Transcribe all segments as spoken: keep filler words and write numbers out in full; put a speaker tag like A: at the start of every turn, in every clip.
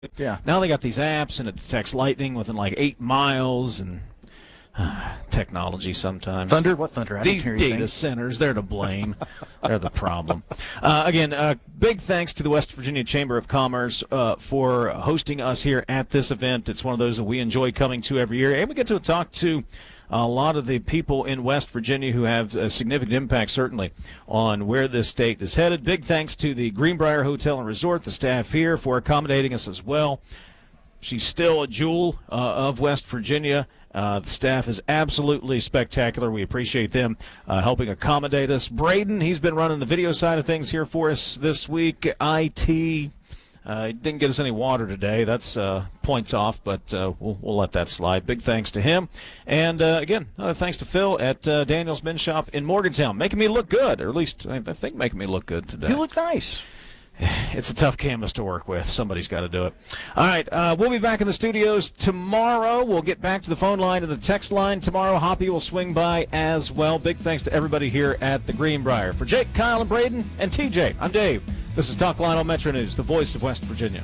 A: Yeah.
B: Now they got these apps, and it detects lightning within like eight miles, and uh, technology sometimes.
A: Thunder? What thunder? I
B: These
A: didn't hear you
B: data
A: saying.
B: centers, they're to blame. They're the problem. Uh, again, uh, big thanks to the West Virginia Chamber of Commerce uh, for hosting us here at this event. It's one of those that we enjoy coming to every year, and we get to talk to a lot of the people in West Virginia who have a significant impact, certainly, on where this state is headed. Big thanks to the Greenbrier Hotel and Resort, the staff here, for accommodating us as well. She's still a jewel uh, of West Virginia. Uh, the staff is absolutely spectacular. We appreciate them uh, helping accommodate us. Braden, he's been running the video side of things here for us this week. I T, uh, he didn't get us any water today. That's uh, points off, but uh, we'll, we'll let that slide. Big thanks to him. And, uh, again, uh, thanks to Phil at uh, Daniel's Men's Shop in Morgantown, making me look good, or at least I think making me look good today.
A: You look nice.
B: It's a tough canvas to work with. Somebody's got to do it. All right, uh, we'll be back in the studios tomorrow. We'll get back to the phone line and the text line tomorrow. Hoppy will swing by as well. Big thanks to everybody here at the Greenbrier. For Jake, Kyle, and Braden, and T J, I'm Dave. This is Talk Lionel Metro News, the voice of West Virginia.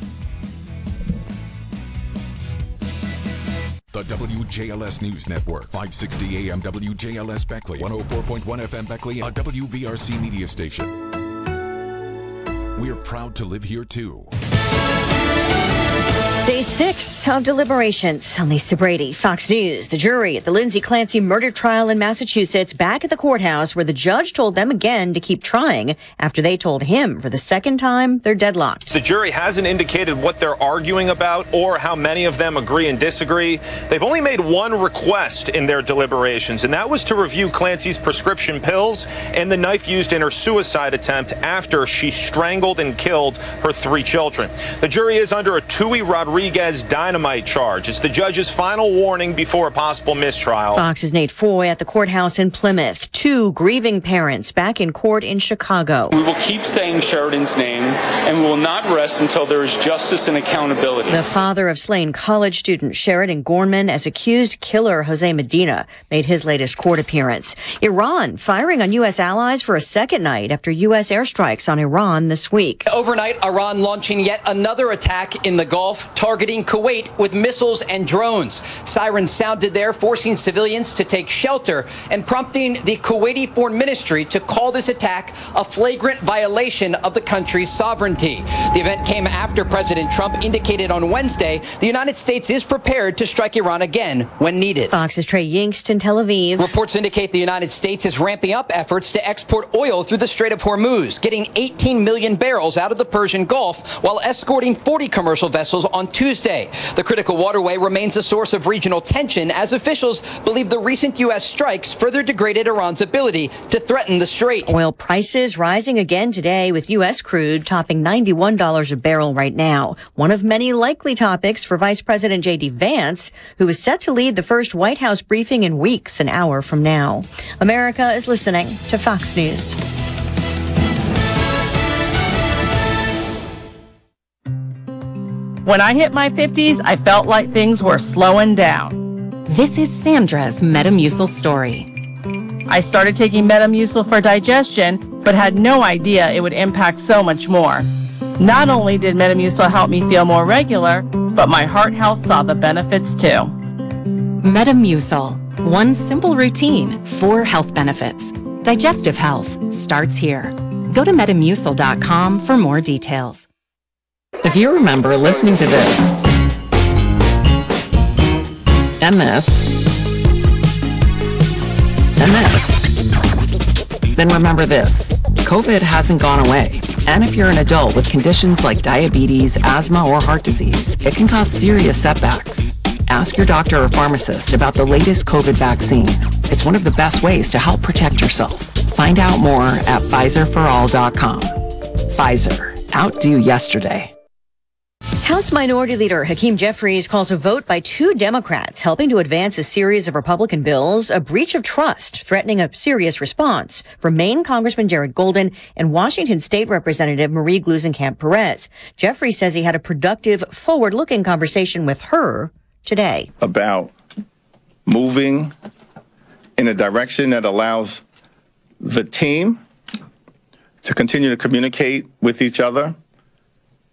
C: The W J L S News Network, five sixty A M W J L S Beckley, one oh four point one F M Beckley, a W V R C media station. We're proud to live here, too.
D: Day six of deliberations. I'm Lisa Brady, Fox News. The jury at the Lindsay Clancy murder trial in Massachusetts back at the courthouse where the judge told them again to keep trying after they told him for the second time they're deadlocked.
E: The jury hasn't indicated what they're arguing about or how many of them agree and disagree. They've only made one request in their deliberations, and that was to review Clancy's prescription pills and the knife used in her suicide attempt after she strangled and killed her three children. The jury is under a Tui Rodriguez dynamite charge. It's the judge's final warning before a possible mistrial.
D: Fox's Nate Foy at the courthouse in Plymouth. Two grieving parents back in court in Chicago.
F: We will keep saying Sheridan's name, and we will not rest until there is justice and accountability.
D: The father of slain college student Sheridan Gorman as accused killer Jose Medina made his latest court appearance. Iran firing on U S allies for a second night after U S airstrikes on Iran this week.
G: Overnight, Iran launching yet another attack in the Gulf, targeting Kuwait with missiles and drones. Sirens sounded there, forcing civilians to take shelter and prompting the Kuwaiti Foreign Ministry to call this attack a flagrant violation of the country's sovereignty. The event came after President Trump indicated on Wednesday the United States is prepared to strike Iran again when needed.
D: Fox's Trey Yingst in Tel Aviv.
G: Reports indicate the United States is ramping up efforts to export oil through the Strait of Hormuz, getting eighteen million barrels out of the Persian Gulf while escorting forty commercial vessels on Tuesday. The critical waterway remains a source of regional tension as officials believe the recent U S strikes further degraded Iran's ability to threaten the strait.
D: Oil prices rising again today with U S crude topping ninety-one dollars a barrel right now. One of many likely topics for Vice President J D Vance, who is set to lead the first White House briefing in weeks, an hour from now. America is listening to Fox News.
H: When I hit my fifties, I felt like things were slowing down.
I: This is Sandra's Metamucil story.
H: I started taking Metamucil for digestion, but had no idea it would impact so much more. Not only did Metamucil help me feel more regular, but my heart health saw the benefits too.
I: Metamucil. One simple routine, four health benefits. Digestive health starts here. Go to metamucil dot com for more details.
J: If you remember listening to this, and this, and this, then remember this. COVID hasn't gone away. And if you're an adult with conditions like diabetes, asthma, or heart disease, it can cause serious setbacks. Ask your doctor or pharmacist about the latest COVID vaccine. It's one of the best ways to help protect yourself. Find out more at Pfizer for all dot com. Pfizer. Outdo yesterday.
D: House Minority Leader Hakeem Jeffries calls a vote by two Democrats helping to advance a series of Republican bills a breach of trust, threatening a serious response from Maine Congressman Jared Golden and Washington State Representative Marie Gluesenkamp Perez. Jeffries says he had a productive, forward-looking conversation with her today.
K: About moving in a direction that allows the team to continue to communicate with each other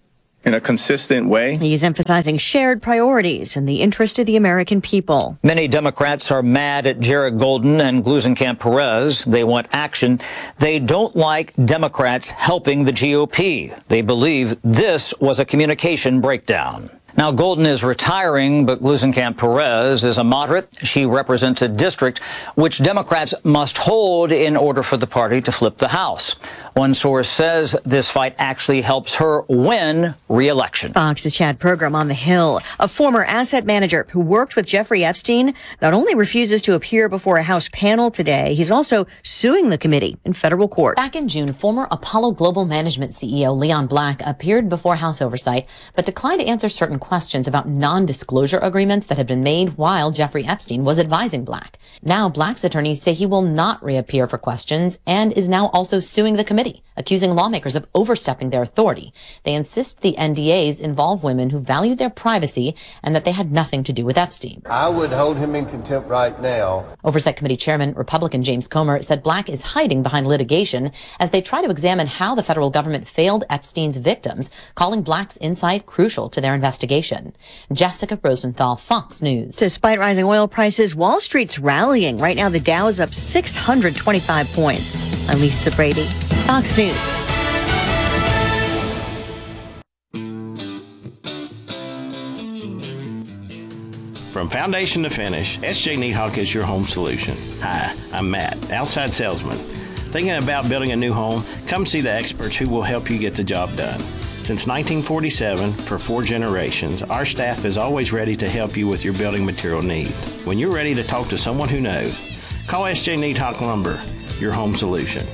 K: in a consistent way.
D: He's emphasizing shared priorities in the interest of the American people.
A: Many Democrats are mad at Jared Golden and Gluesenkamp Perez. They want action. They don't like Democrats helping the G O P. They believe this was a communication breakdown. Now, Golden is retiring, but Gluesenkamp Perez is a moderate. She represents a district which Democrats must hold in order for the party to flip the House. One source says this fight actually helps her win re-election.
D: Fox's Chad Pergram on the Hill. A former asset manager who worked with Jeffrey Epstein not only refuses to appear before a House panel today, he's also suing the committee in federal court.
L: Back in June, former Apollo Global Management C E O Leon Black appeared before House oversight, but declined to answer certain questions about non-disclosure agreements that had been made while Jeffrey Epstein was advising Black. Now, Black's attorneys say he will not reappear for questions and is now also suing the committee, accusing lawmakers of overstepping their authority. They insist the N D As involve women who value their privacy and that they had nothing to do with Epstein.
M: I would hold him in contempt right now.
L: Oversight Committee Chairman Republican James Comer said Black is hiding behind litigation as they try to examine how the federal government failed Epstein's victims, calling Black's insight crucial to their investigation. Jessica Rosenthal, Fox News.
D: Despite rising oil prices, Wall Street's rallying. Right now, the Dow is up six hundred twenty-five points. I'm Lisa Brady, Fox News.
N: From foundation to finish, S J Niehawk is your home solution. Hi, I'm Matt, outside salesman. Thinking about building a new home? Come see the experts who will help you get the job done. Since nineteen forty-seven, for four generations, our staff is always ready to help you with your building material needs. When you're ready to talk to someone who knows, call S J Niehawk Lumber, your home solution.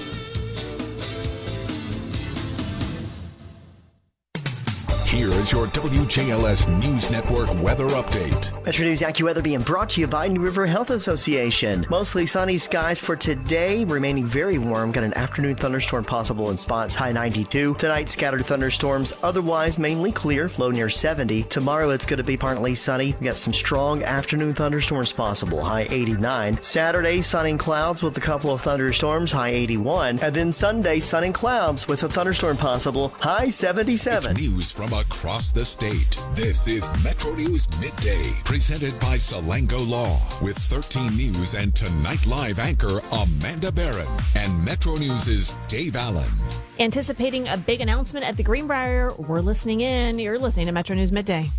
C: Here is your W J L S News Network weather update.
O: Metro News AccuWeather being brought to you by New River Health Association. Mostly sunny skies for today, remaining very warm. Got an afternoon thunderstorm possible in spots, high ninety-two. Tonight, scattered thunderstorms, otherwise mainly clear, low near seventy. Tomorrow, it's going to be partly sunny. We got some strong afternoon thunderstorms possible, high eighty-nine. Saturday, sun and clouds with a couple of thunderstorms, high eighty-one. And then Sunday, sun and clouds with a thunderstorm possible, high seventy-seven.
C: It's news from across the state. This is Metro News Midday, presented by Salango Law, with thirteen News and Tonight Live anchor Amanda Barron and Metro News' Dave Allen.
P: Anticipating a big announcement at the Greenbrier, we're listening in. You're listening to Metro News Midday.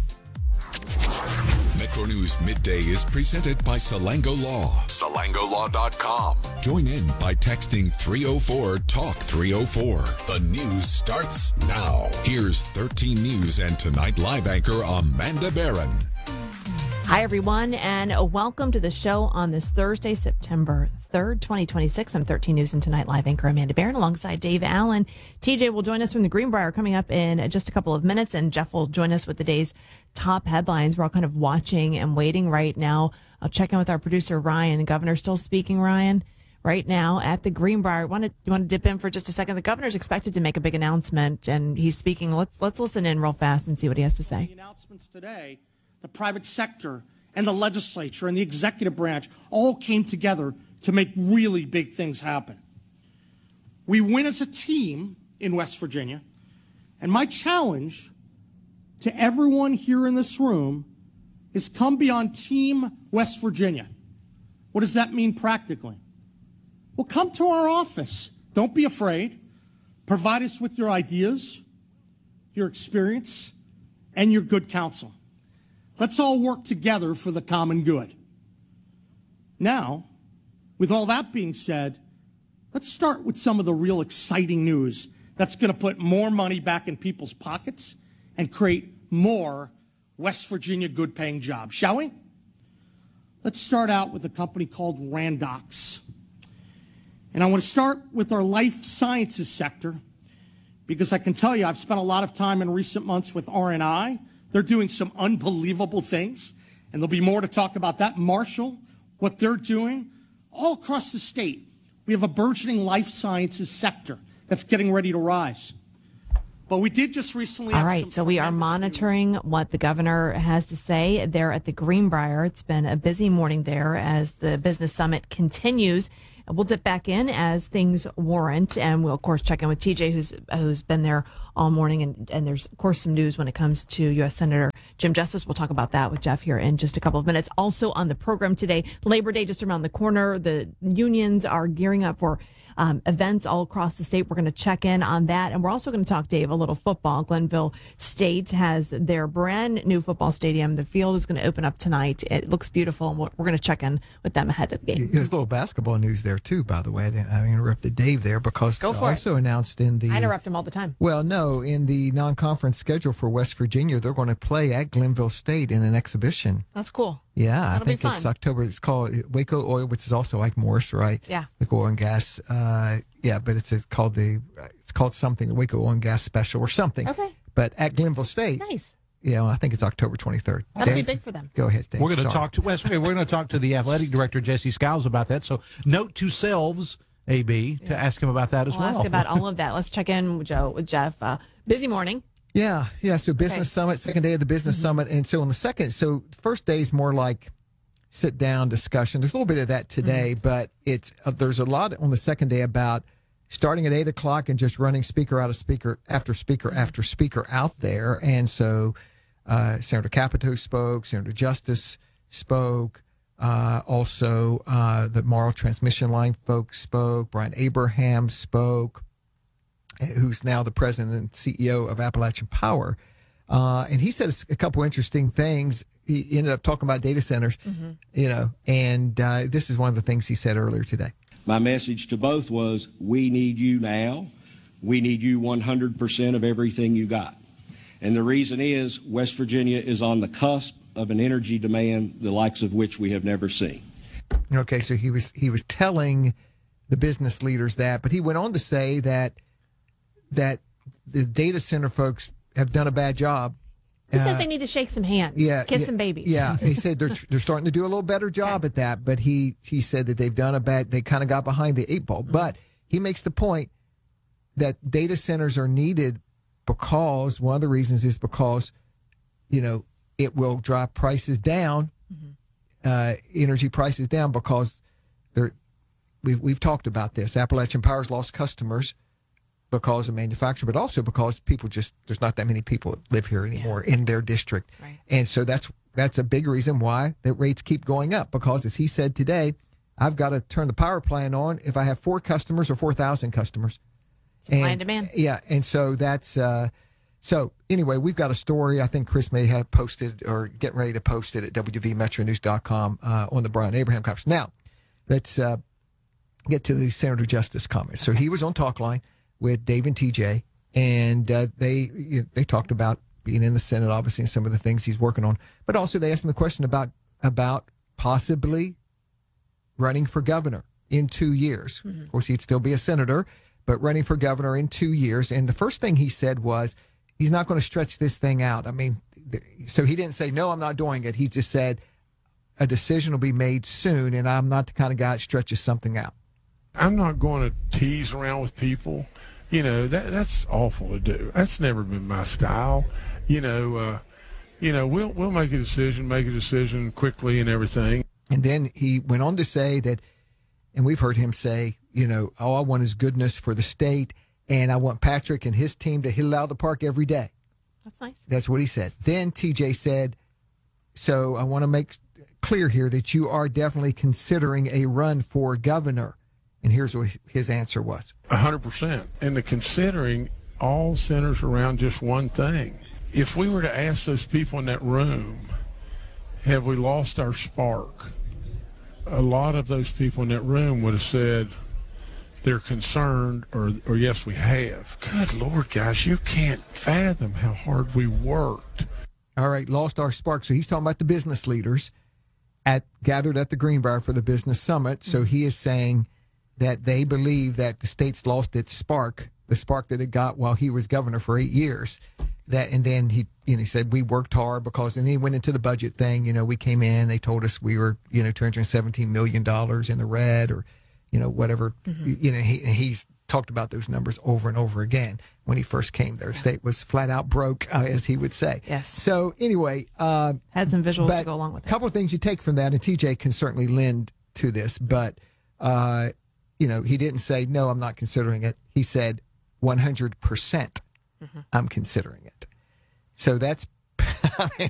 C: Metro News Midday is presented by Salango Law. Salango Law dot com. Join in by texting three oh four talk three oh four. The news starts now. Here's thirteen News and Tonight Live anchor Amanda Barron.
P: Hi, everyone, and welcome to the show on this Thursday, September third, twenty twenty-six. I'm thirteen News and Tonight Live anchor Amanda Barron alongside Dave Allen. T J will join us from the Greenbrier coming up in just a couple of minutes, and Jeff will join us with the day's top headlines. We're all kind of watching and waiting right now. I'll check in with our producer, Ryan. The governor's still speaking, Ryan, right now at the Greenbrier. Want to, you want to dip in for just a second? The governor's expected to make a big announcement, and he's speaking. Let's, let's listen in real fast and see what he has to say.
Q: The announcements today, the private sector and the legislature and the executive branch all came together to make really big things happen. We win as a team in West Virginia, and my challenge to everyone here in this room is come beyond Team West Virginia. What does that mean practically? Well, come to our office. Don't be afraid. Provide us with your ideas, your experience, and your good counsel. Let's all work together for the common good. Now, with all that being said, let's start with some of the real exciting news that's going to put more money back in people's pockets and create more West Virginia good-paying jobs, shall we? Let's start out with a company called Randox. And I want to start with our life sciences sector because I can tell you I've spent a lot of time in recent months with R and I. They're doing some unbelievable things, and there'll be more to talk about that. Marshall, what they're doing all across the state. We have a burgeoning life sciences sector that's getting ready to rise. But we did just recently.
P: All right, so we are monitoring news. What the governor has to say there at the Greenbrier. It's been a busy morning there as the business summit continues. And we'll dip back in as things warrant, and we'll of course check in with T J, who's who's been there all morning, and and there's of course some news when it comes to U S Senator Jim Justice. We'll talk about that with Jeff here in just a couple of minutes. Also on the program today, Labor Day just around the corner. The unions are gearing up for Um, events all across the state. We're going to check in on that. And we're also going to talk, Dave, a little football. Glenville State has their brand new football stadium. The field is going to open up tonight. It looks beautiful, and we're going to check in with them ahead of the game.
R: There's a little basketball news there, too, by the way. I interrupted Dave there because
P: Go for
R: also
P: it.
R: announced in the...
P: I interrupt him all the time.
R: Well, no, in the non-conference schedule for West Virginia, they're going to play at Glenville State in an exhibition.
P: That's cool.
R: Yeah,
P: That'll
R: I think
P: be fun.
R: it's October. It's called Waco Oil, which is also like Morris, right?
P: Yeah.
R: Waco Oil and Gas. Uh, yeah, but it's a, called the it's called something the Waco Oil and Gas Special or something.
P: Okay.
R: But at Glenville State.
P: Nice.
R: Yeah, well, I think it's October twenty-third.
P: That'll
R: Dave,
P: be big for them.
R: Go ahead, Dave.
S: We're going to
R: Sorry.
S: talk to Wes. We're going to talk to the athletic director Jesse Skiles about that. So note to selves, A B, to ask him about that as
P: We'll
S: well.
P: ask about all of that. Let's check in with Joe, with Jeff. Uh, busy morning.
R: Yeah, yeah. So business
P: Okay.
R: summit, second day of the business
P: Mm-hmm.
R: summit, and so on the second, so first day is more like sit down discussion. There's a little bit of that today,
P: Mm-hmm.
R: but it's uh, there's a lot on the second day about starting at eight o'clock and just running speaker out of speaker after speaker
P: Mm-hmm.
R: after speaker out there, and so uh, Senator Capito spoke, Senator Justice spoke. Uh, also, uh, the Morrow Transmission Line folks spoke. Brian Abraham spoke, who's now the president and C E O of Appalachian Power. Uh, and he said a couple interesting things. He ended up talking about data centers,
T: Mhm.
R: you know, and uh, this is one of the things he said earlier today.
T: My message to both was, we need you now. We need you one hundred percent of everything you got. And the reason is West Virginia is on the cusp of an energy demand the likes of which we have never seen.
R: Okay, so he was he was telling the business leaders that, but he went on to say that that the data center folks have done a bad job.
P: He
R: Uh,
P: says they need to shake some hands,
R: yeah,
P: kiss
R: yeah,
P: some babies.
R: Yeah, he said they're they're starting to do a little better job at that, but he he said that they've done a bad. They kind of got behind the eight ball. But he makes the point that data centers are needed because one of the reasons is because you know it will drive prices down, uh, energy prices down because they're we've we've talked about this. Appalachian Power's lost customers because of manufacturing, but also because people just there's not that many people that live here anymore in their district,
P: Right.
R: and so that's that's a big reason why the rates keep going up. Because as he said today, I've got to turn the power plant on if I have four customers or four thousand customers.
P: Supply and demand.
R: Yeah, and so that's uh, so. Anyway, we've got a story. I think Chris may have posted or getting ready to post it at w v metro news dot com uh, on the Brian Abraham conference. Now, let's uh, get to the Senator Justice comments. So he was on Talk Line with Dave and T J, and uh, they you know, they talked about being in the Senate, obviously, and some of the things he's working on. But also, they asked him a question about about possibly running for governor in two years.
P: Mm-hmm.
R: Of course, he'd still be a senator, but running for governor in two years. And the first thing he said was he's not going to stretch this thing out. I mean, th- so he didn't say, no, I'm not doing it. He just said a decision will be made soon, and I'm not the kind of guy that stretches something out.
U: I'm not going to tease around with people. You know, that that's awful to do. That's never been my style. You know, uh, you know, we'll we'll make a decision, make a decision quickly and everything.
R: And then he went on to say that, and we've heard him say, you know, all I want is goodness for the state, and I want Patrick and his team to hit it out of the park every day.
P: That's nice.
R: That's what he said. Then T J said, so I want to make clear here that you are definitely considering a run for governor. And here's what his answer was.
U: A hundred percent. And the considering all centers around just one thing. If we were to ask those people in that room, have we lost our spark? A lot of those people in that room would have said they're concerned or, or yes, we have. Good Lord, guys, you can't fathom how hard we worked.
R: All right, lost our spark. So he's talking about the business leaders at gathered at the Greenbrier for the business summit. So he is saying that they believe that the state's lost its spark, the spark that it got while he was governor for eight years. That and then he, you know, he said we worked hard because, and he went into the budget thing. You know, we came in, they told us we were, you know, two hundred seventeen million dollars in the red, or, you know, whatever.
P: Mm-hmm.
R: You know, he he's talked about those numbers over and over again when he first came there. The state was flat out broke, uh, as he would say.
P: Yes.
R: So anyway, uh,
P: had some visuals to go along with it.
R: A couple of things you take from that, and T J can certainly lend to this, but uh, you know, he didn't say, no, I'm not considering it. He said one hundred percent I'm considering it. So that's, I mean,